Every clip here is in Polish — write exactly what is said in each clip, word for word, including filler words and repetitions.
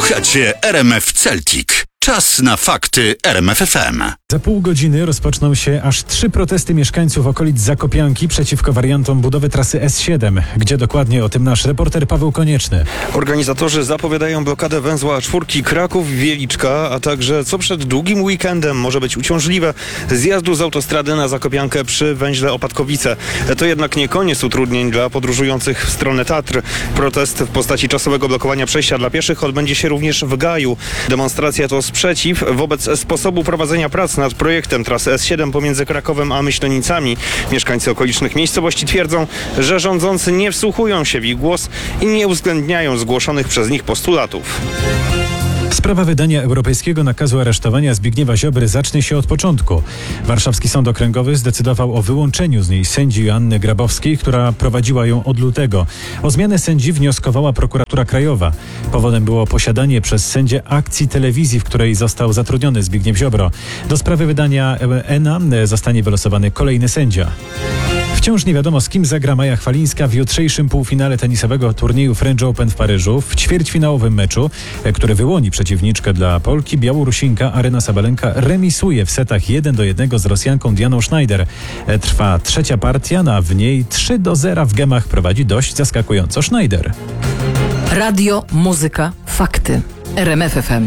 Słuchacie R M F Celtic. Czas na fakty R M F F M. Za pół godziny rozpoczną się aż trzy protesty mieszkańców okolic Zakopianki przeciwko wariantom budowy trasy S siedem. Gdzie dokładnie, o tym nasz reporter Paweł Konieczny. Organizatorzy zapowiadają blokadę węzła czwórki Kraków-Wieliczka, a także, co przed długim weekendem może być uciążliwe, zjazdu z autostrady na Zakopiankę przy węźle Opatkowice. To jednak nie koniec utrudnień dla podróżujących w stronę Tatr. Protest w postaci czasowego blokowania przejścia dla pieszych odbędzie się również w Gaju. Demonstracja to sprzeciw wobec sposobu prowadzenia prac nad projektem trasy S siedem pomiędzy Krakowem a Myślenicami. Mieszkańcy okolicznych miejscowości twierdzą, że rządzący nie wsłuchują się w ich głos i nie uwzględniają zgłoszonych przez nich postulatów. Sprawa wydania europejskiego nakazu aresztowania Zbigniewa Ziobry zacznie się od początku. Warszawski Sąd Okręgowy zdecydował o wyłączeniu z niej sędzi Joanny Grabowskiej, która prowadziła ją od lutego. O zmianę sędzi wnioskowała prokuratura krajowa. Powodem było posiadanie przez sędzię akcji telewizji, w której został zatrudniony Zbigniew Ziobro. Do sprawy wydania E N A zostanie wylosowany kolejny sędzia. Wciąż nie wiadomo, z kim zagra Maja Chwalińska w jutrzejszym półfinale tenisowego turnieju French Open w Paryżu. W ćwierćfinałowym meczu, który wyłoni przeciwniczkę dla Polki, Białorusinka Aryna Sabalenka remisuje w setach jeden do jednego z Rosjanką Dianą Schneider. Trwa trzecia partia, a w niej trzy do zera w gemach prowadzi dość zaskakująco Schneider. Radio, muzyka, fakty. R M F F M.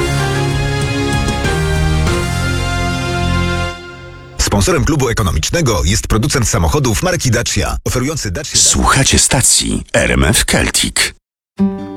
Sponsorem klubu ekonomicznego jest producent samochodów marki Dacia, oferujący Dacia. Słuchacie stacji R M F Celtic.